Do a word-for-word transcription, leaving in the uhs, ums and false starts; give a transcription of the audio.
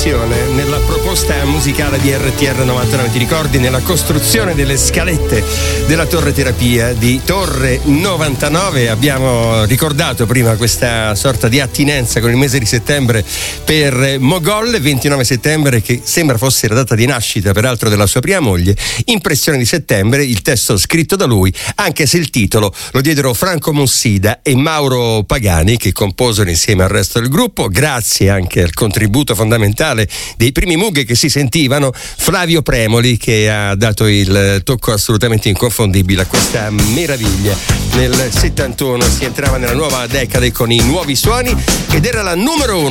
innovazione nella proposta musicale di R T R novantanove, ti ricordi, nella costruzione delle scalette della torre terapia di Torre novantanove. Abbiamo ricordato prima questa sorta di attinenza con il mese di settembre per Mogol, ventinove settembre, che sembra fosse la data di nascita peraltro della sua prima moglie. Impressione di settembre, il testo scritto da lui, anche se il titolo lo diedero Franco Mussida e Mauro Pagani, che composero insieme al resto del gruppo, grazie anche al contributo fondamentale dei primi Mughe che si sentivano, Flavio Premoli, che ha dato il tocco assolutamente inconfondibile a questa meraviglia. Nel settantuno si entrava nella nuova decade con i nuovi suoni ed era la numero uno